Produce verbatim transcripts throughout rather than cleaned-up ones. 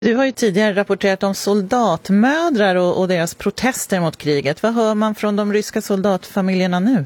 Du har ju tidigare rapporterat om soldatmödrar och, och deras protester mot kriget. Vad hör man från de ryska soldatfamiljerna nu?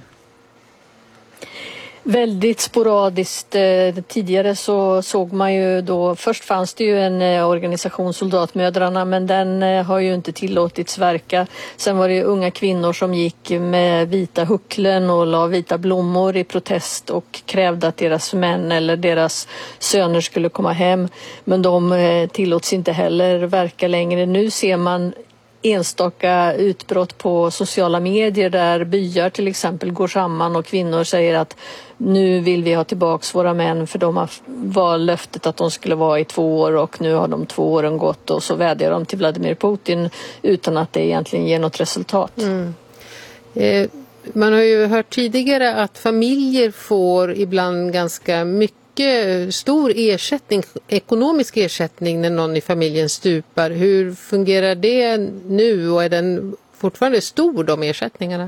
Väldigt sporadiskt. Tidigare så såg man ju då, först fanns det ju en organisation, Soldatmödrarna, men den har ju inte tillåtits verka. Sen var det ju unga kvinnor som gick med vita hucklen och la vita blommor i protest och krävde att deras män eller deras söner skulle komma hem. Men de tillåts inte heller verka längre. Nu ser man enstaka utbrott på sociala medier där byar till exempel går samman och kvinnor säger att nu vill vi ha tillbaks våra män, för de har var löftet att de skulle vara i två år och nu har de två åren gått, och så vädjar de till Vladimir Putin utan att det egentligen ger något resultat. Mm. Eh, man har ju hört tidigare att familjer får ibland ganska mycket stor ersättning, ekonomisk ersättning när någon i familjen stupar. Hur fungerar det nu, och är den fortfarande stor, de ersättningarna?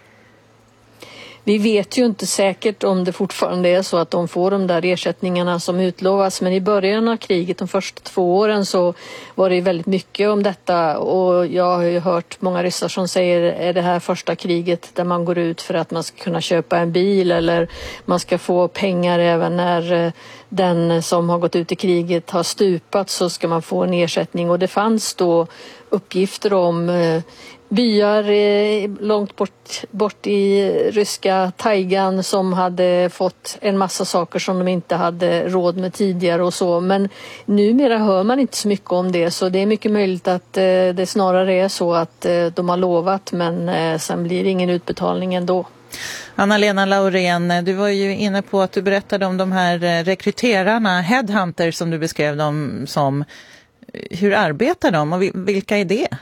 Vi vet ju inte säkert om det fortfarande är så att de får de där ersättningarna som utlovas, men i början av kriget, de första två åren, så var det väldigt mycket om detta, och jag har ju hört många ryssar som säger, är det här första kriget där man går ut för att man ska kunna köpa en bil, eller man ska få pengar även när den som har gått ut i kriget har stupat, så ska man få en ersättning. Och det fanns då uppgifter om byar långt bort, bort i ryska taigan som hade fått en massa saker som de inte hade råd med tidigare och så. Men numera hör man inte så mycket om det, så det är mycket möjligt att det snarare är så att de har lovat, men sen blir det ingen utbetalning ändå. Anna-Lena Laurén, du var ju inne på att du berättade om de här rekryterarna, headhunters som du beskrev dem som. Hur arbetar de och vilka är det?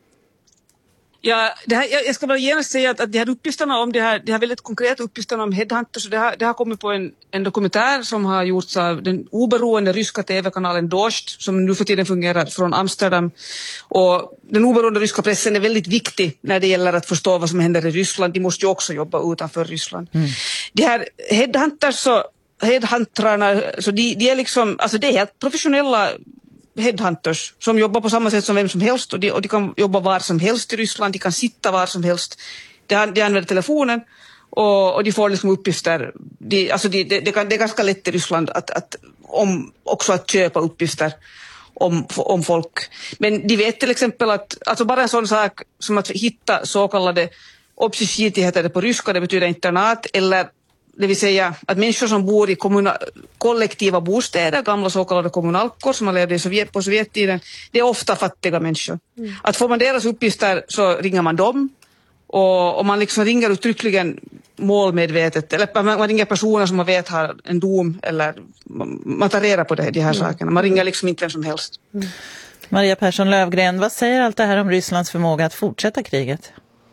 Ja, det här, jag ska bara genast säga att, att de här uppgifterna om det här, de här väldigt konkreta uppgifterna om headhunters, så det har, det har kommit på en, en dokumentär som har gjorts av den oberoende ryska tv-kanalen Dost, som nu för tiden fungerar från Amsterdam. Och den oberoende ryska pressen är väldigt viktig när det gäller att förstå vad som händer i Ryssland. De måste ju också jobba utanför Ryssland. Mm. De här headhunters, så headhuntrarna, så de, de är liksom, alltså det är helt professionella headhunters som jobbar på samma sätt som vem som helst, och de, och de kan jobba var som helst i Ryssland, de kan sitta var som helst, de, de använder telefonen och, och de får liksom uppgifter, de, alltså de, de, de kan, det är ganska lätt i Ryssland att, att, om, också att köpa uppgifter om, om folk, men de vet till exempel att, alltså bara en sån sak som att hitta så kallade общежития, heter det på ryska, det betyder internat, eller det vill säga att människor som bor i kommuna- kollektiva bostäder, gamla så kallade kommunalkor som man levde i Sovjet, på Sovjettiden, det är ofta fattiga människor. Mm. Att får man deras uppgifter så ringer man dem, och, och man liksom ringer uttryckligen målmedvetet, eller man, man ringer personer som man vet har en dom, eller man, man tar reda på det, de här mm. sakerna. Man ringer liksom inte vem som helst. Mm. Maria Persson Lövgren, vad säger allt det här om Rysslands förmåga att fortsätta kriget?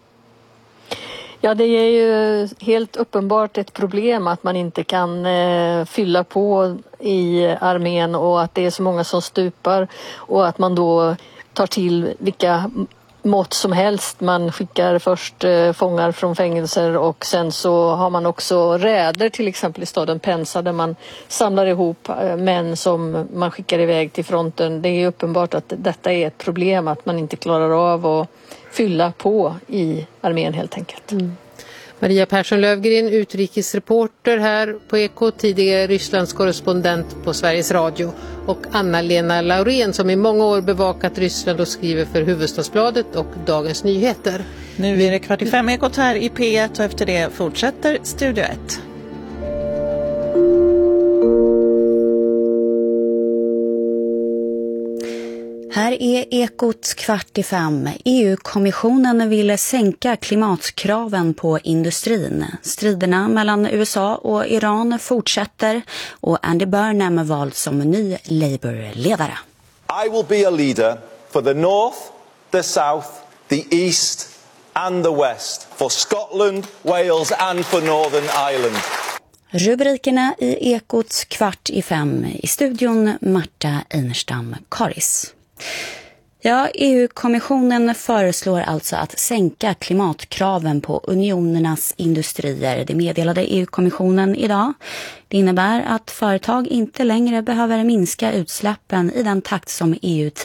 Ja, det är ju helt uppenbart ett problem att man inte kan eh, fylla på i armén, och att det är så många som stupar, och att man då tar till vilka mått som helst. Man skickar först eh, fångar från fängelser, och sen så har man också räder, till exempel i staden Pensa, där man samlar ihop eh, män som man skickar iväg till fronten. Det är uppenbart att detta är ett problem, att man inte klarar av att fylla på i armén helt enkelt. Mm. Maria Persson Lövgren, utrikesreporter här på Eko, tidigare Rysslands korrespondent på Sveriges Radio, och Anna-Lena Laurén som i många år bevakat Ryssland och skriver för Hufvudstadsbladet och Dagens Nyheter. Nu är det kvart i fem Ekot här i P ett, och efter det fortsätter Studio ett. Här är Ekot kvart i fem. E U-kommissionen ville sänka klimatkraven på industrin. Striderna mellan U S A och Iran fortsätter, och Andy Burnham valts som ny Labour-ledare. I will be a leader for the North, the South, the East and the West. For Scotland, Wales and for Northern Ireland. Rubrikerna i Ekots kvart i fem. I studion Marta Einerstam Karis. Ja, E U-kommissionen föreslår alltså att sänka klimatkraven på unionernas industrier. Det meddelade E U-kommissionen idag. Det innebär att företag inte längre behöver minska utsläppen i den takt som E U